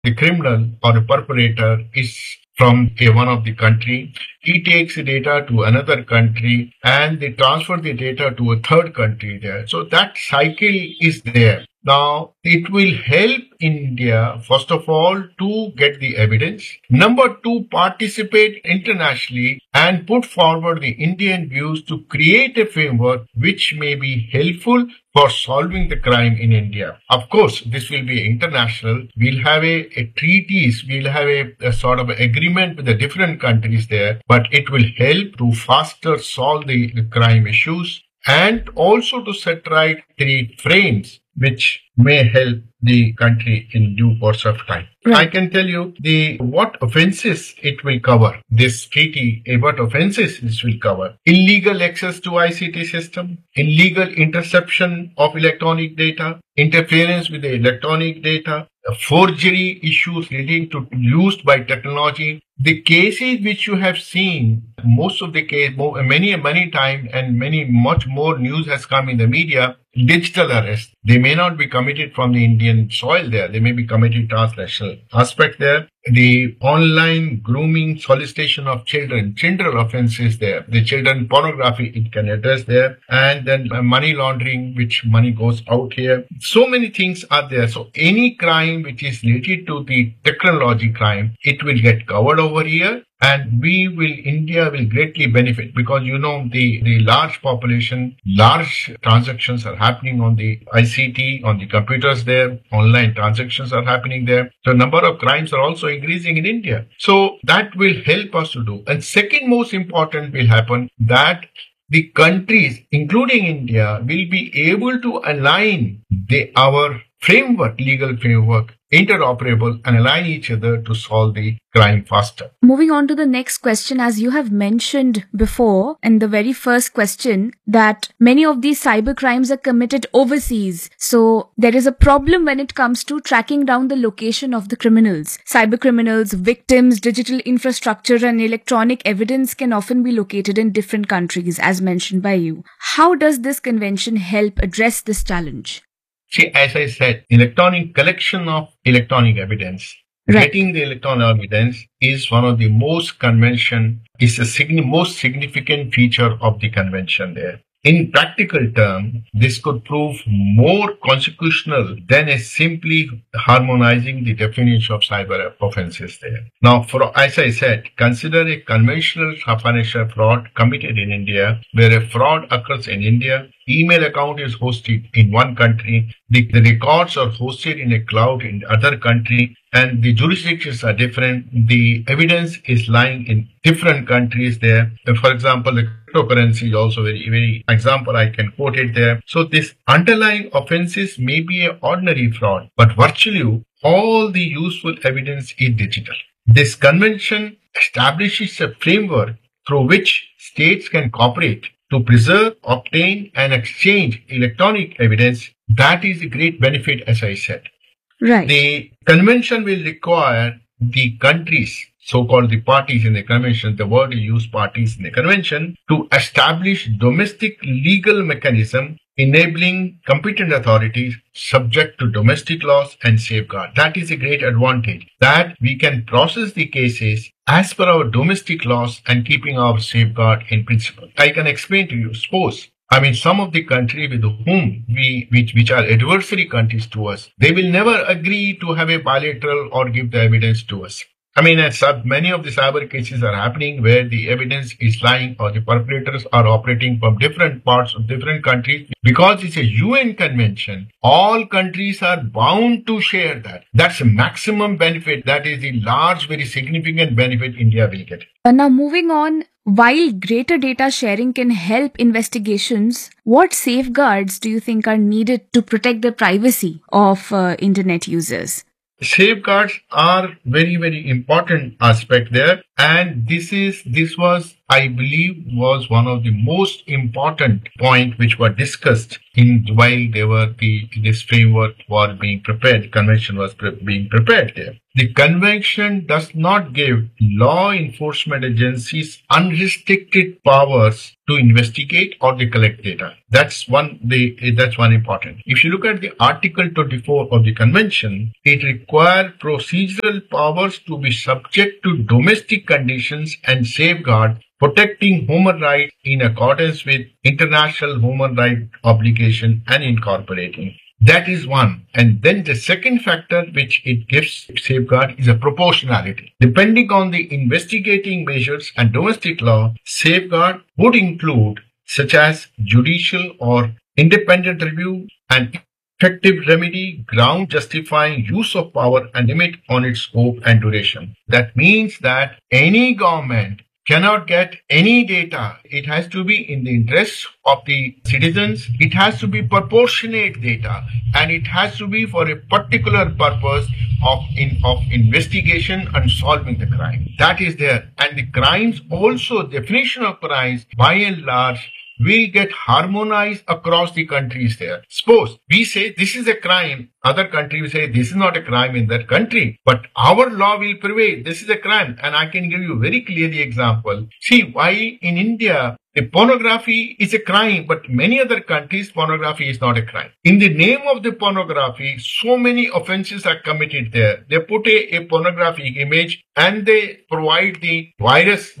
the criminal or the perpetrator is from one of the country. He takes the data to another country and they transfer the data to a third country there. So that cycle is there. Now, it will help India, first of all, to get the evidence. Number two, participate internationally and put forward the Indian views to create a framework which may be helpful for solving the crime in India. Of course, this will be international. We'll have a treaties, we'll have a sort of agreement with the different countries there, but it will help to faster solve the crime issues and also to set right the frames which may help the country in due course of time. Right. I can tell you what offences it will cover. This treaty, what offences this will cover. Illegal access to ICT system, illegal interception of electronic data, interference with the electronic data, forgery issues leading to used by technology. The cases which you have seen, most of the case, many time and much more news has come in the media. Digital arrest. They may not be committed from the Indian soil there. They may be committed transnational aspect there. The online grooming, solicitation of children offenses there. The children pornography, it can address there. And then money laundering, which money goes out here. So many things are there. So any crime which is related to the technology crime, it will get covered over here. And India will greatly benefit because, the large population, large transactions are happening on the ICT, on the computers there, online transactions are happening there. So number of crimes are also increasing in India. So that will help us to do. And second most important will happen that the countries, including India, will be able to align our legal framework, interoperable and align each other to solve the crime faster. Moving on to the next question, as you have mentioned before in the very first question, that many of these cyber crimes are committed overseas. So there is a problem when it comes to tracking down the location of the criminals. Cyber criminals, victims, digital infrastructure and electronic evidence can often be located in different countries, as mentioned by you. How does this convention help address this challenge? See, as I said, collection of electronic evidence. Right. Getting the electronic evidence is one of the most significant feature of the convention there. In practical terms, this could prove more consequential than a simply harmonizing the definition of cyber offenses there. Now, as I said, consider a conventional financial fraud committed in India, where a fraud occurs in India. Email account is hosted in one country, the records are hosted in a cloud in other country, and the jurisdictions are different. The evidence is lying in different countries there. For example, the cryptocurrency is also very example I can quote it there. So this underlying offenses may be an ordinary fraud, but virtually all the useful evidence is digital. This convention establishes a framework through which states can cooperate to preserve, obtain and exchange electronic evidence. That is a great benefit, as I said. Right. The convention will require the countries, so-called the parties in the convention, the word you use parties in the convention, to establish domestic legal mechanism enabling competent authorities subject to domestic laws and safeguard. That is a great advantage, that we can process the cases as per our domestic laws and keeping our safeguard in principle. I can explain to you. Suppose, some of the countries with whom which are adversary countries to us, they will never agree to have a bilateral or give the evidence to us. Many of the cyber cases are happening where the evidence is lying or the perpetrators are operating from different parts of different countries. Because it's a UN convention, all countries are bound to share that. That's a maximum benefit. That is the large, very significant benefit India will get. Now moving on, while greater data sharing can help investigations, what safeguards do you think are needed to protect the privacy of internet users? Safeguards are very important aspect there, And this was, I believe, was one of the most important point which were discussed in while this framework was being prepared, convention was being prepared there. The convention does not give law enforcement agencies unrestricted powers to investigate or to collect data. That's one important. If you look at the Article 24 of the convention, it requires procedural powers to be subject to domestic conditions and safeguard protecting human rights in accordance with international human rights obligation and incorporating. That is one. And then the second factor which it gives safeguard is a proportionality. Depending on the investigating measures and domestic law, safeguard would include such as judicial or independent review and effective remedy, ground justifying use of power and limit on its scope and duration. That means that any government cannot get any data. It has to be in the interest of the citizens. It has to be proportionate data, and it has to be for a particular purpose of investigation and solving the crime. That is there. And the crimes also, definition of crimes by and large will get harmonized across the countries there. Suppose we say this is a crime, other country will say this is not a crime in that country, but our law will prevail. This is a crime. And I can give you very clearly example. See, while in India, the pornography is a crime, but many other countries, pornography is not a crime. In the name of the pornography, so many offenses are committed there. They put a pornographic image and they provide the virus,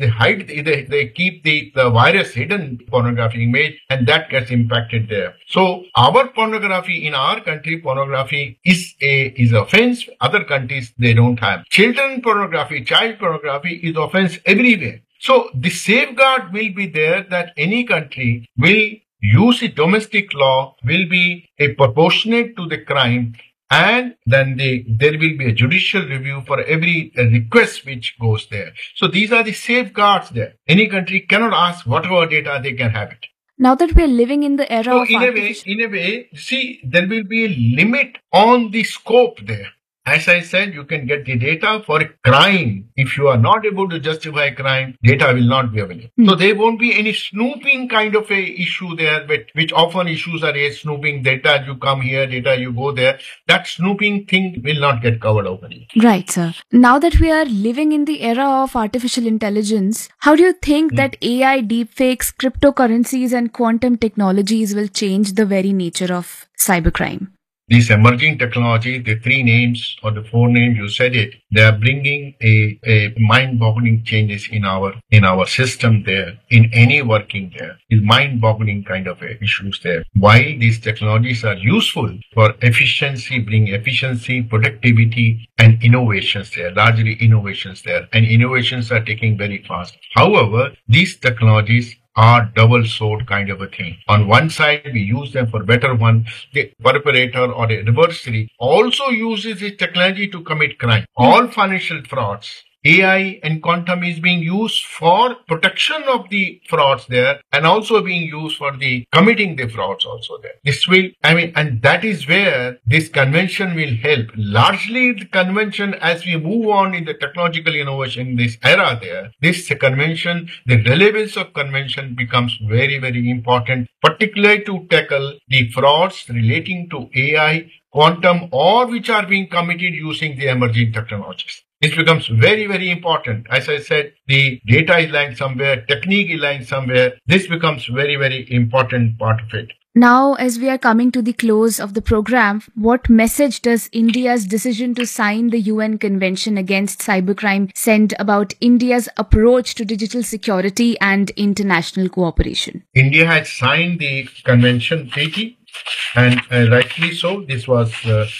they keep the virus hidden pornographic image, and that gets impacted there. So our pornography in our country, pornography is offense. Other countries, they don't have. Children pornography, child pornography is offense everywhere. So the safeguard will be there that any country will use the domestic law, will be a proportionate to the crime, and then there will be a judicial review for every request which goes there. So these are the safeguards there. Any country cannot ask whatever data they can have it. Now that we are living in the era So of in a way, see, there will be a limit on the scope there. As I said, you can get the data for a crime. If you are not able to justify a crime, data will not be available. So there won't be any snooping kind of a issue there, which often issues are a snooping data, you come here, data, you go there. That snooping thing will not get covered over here. Right, sir. Now that we are living in the era of artificial intelligence, how do you think that AI, deepfakes, cryptocurrencies, and quantum technologies will change the very nature of cybercrime? These emerging technologies, the three names or the four names you said it, they are bringing a mind-boggling changes in our system there, in any working there. Is mind-boggling kind of issues there. While these technologies are useful for efficiency, bring efficiency, productivity, and innovations there, largely innovations there, and innovations are taking very fast. However, these technologies are double sword kind of a thing. On one side, we use them for better one. The perpetrator or a adversary also uses this technology to commit crime. All financial frauds, AI and quantum is being used for protection of the frauds there, and also being used for the committing the frauds also there. This will, and that is where this convention will help. Largely the convention, as we move on in the technological innovation in this era there, this convention, the relevance of convention becomes very, very important, particularly to tackle the frauds relating to AI, quantum, or which are being committed using the emerging technologies. This becomes very, very important. As I said, the data is lying somewhere, technique is lying somewhere. This becomes very, very important part of it. Now, as we are coming to the close of the program, what message does India's decision to sign the UN Convention Against Cybercrime send about India's approach to digital security and international cooperation? India has signed the convention treaty, and rightly so. This was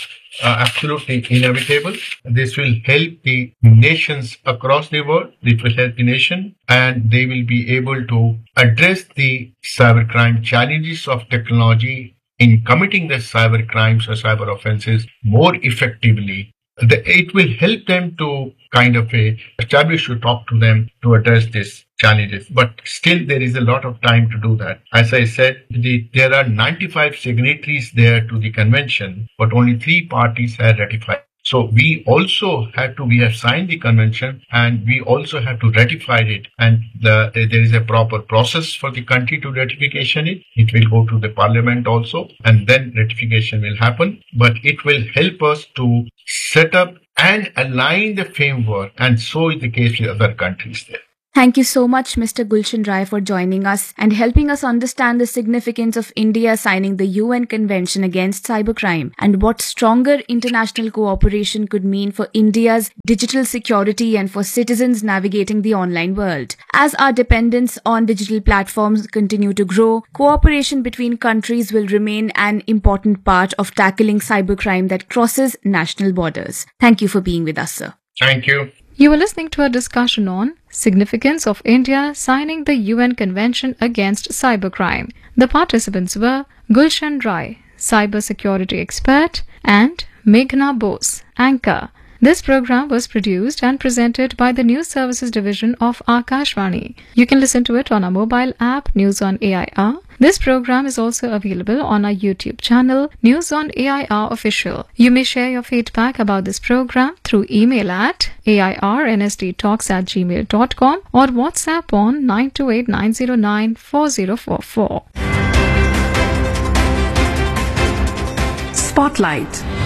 absolutely inevitable. This will help the nations across the world. It will help the nation, and they will be able to address the cybercrime challenges of technology in committing the cyber crimes or cyber offenses more effectively. It will help them to kind of establish to talk to them to address these challenges. But still, there is a lot of time to do that. As I said, there are 95 signatories there to the convention, but only 3 parties have ratified. So we have signed the convention, and we also have to ratify it. And there is a proper process for the country to ratification it. It will go to the parliament also, and then ratification will happen. But it will help us to set up and align the framework, and so is the case with other countries there. Thank you so much, Mr. Gulshan Rai, for joining us and helping us understand the significance of India signing the UN Convention Against Cybercrime and what stronger international cooperation could mean for India's digital security and for citizens navigating the online world. As our dependence on digital platforms continue to grow, cooperation between countries will remain an important part of tackling cybercrime that crosses national borders. Thank you for being with us, sir. Thank you. You were listening to a discussion on significance of India signing the UN Convention Against Cybercrime. The participants were Gulshan Rai, cybersecurity expert, and Meghna Bose, anchor. This program was produced and presented by the News Services Division of Akashvani. You can listen to it on our mobile app, News on AIR. This program is also available on our YouTube channel, News on AIR Official. You may share your feedback about this program through email at airnsdtalks@gmail.com or WhatsApp on 928-909-4044. Spotlight.